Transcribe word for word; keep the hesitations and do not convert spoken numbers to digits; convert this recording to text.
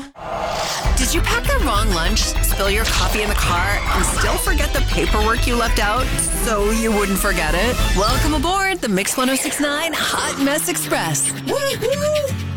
Did you pack the wrong lunch, spill your coffee in the car, and still forget the paperwork you left out so you wouldn't forget it? Welcome aboard the Mix one oh six point nine Hot Mess Express. Woo-hoo!